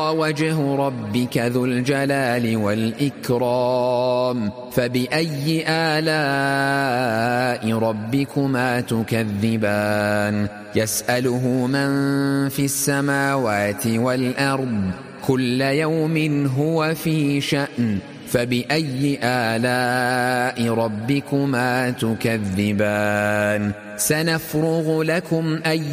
ويبقى وجه ربك ذو الجلال والإكرام فبأي آلاء ربكما تكذبان يسأله من في السماوات والأرض كل يوم هو في شأن فبأي آلاء ربكما تكذبان سنفرغ لكم